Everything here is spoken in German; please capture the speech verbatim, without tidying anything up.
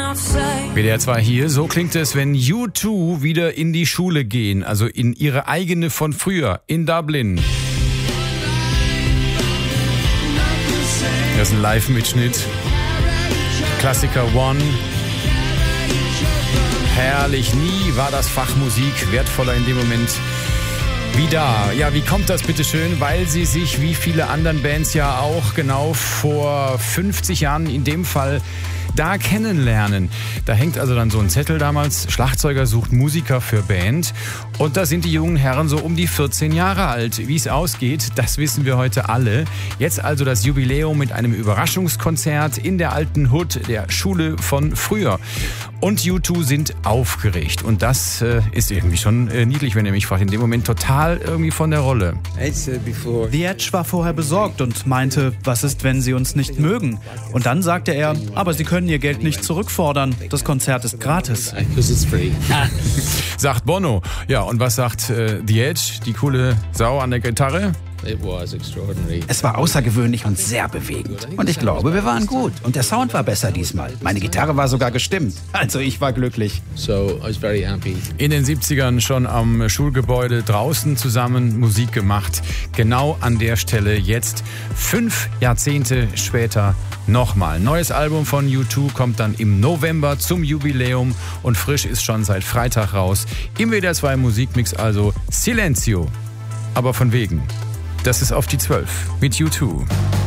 W D R zwei hier, so klingt es, wenn U zwei wieder in die Schule gehen, also in ihre eigene von früher, in Dublin. Das ist ein Live-Mitschnitt. Klassiker One. Herrlich, nie war das Fach Musik wertvoller in dem Moment wie da. Ja, wie kommt das bitteschön? Weil sie sich, wie viele anderen Bands ja auch, genau vor fünfzig Jahren in dem Fall da kennenlernen. Da hängt also dann so ein Zettel damals, Schlagzeuger sucht Musiker für Band. Und da sind die jungen Herren so um die vierzehn Jahre alt. Wie es ausgeht, das wissen wir heute alle. Jetzt also das Jubiläum mit einem Überraschungskonzert in der alten Hood der Schule von früher. Und U zwei sind aufgeregt. Und das äh, ist irgendwie schon äh, niedlich, wenn ihr mich fragt. In dem Moment total irgendwie von der Rolle. The Edge war vorher besorgt und meinte, was ist, wenn sie uns nicht mögen? Und dann sagte er, aber sie können ihr Geld nicht zurückfordern. Das Konzert ist gratis. Sagt Bono. Ja, und was sagt äh, The Edge, die coole Sau an der Gitarre? Es war außergewöhnlich und sehr bewegend. Und ich glaube, wir waren gut. Und der Sound war besser diesmal. Meine Gitarre war sogar gestimmt. Also ich war glücklich. In den siebzigern schon am Schulgebäude draußen zusammen Musik gemacht. Genau an der Stelle jetzt, fünf Jahrzehnte später, nochmal. Neues Album von U zwei kommt dann im November zum Jubiläum und frisch ist schon seit Freitag raus. Im W D R zwei Musikmix also Silencio. Aber von wegen. Das ist auf die zwölf mit U zwei.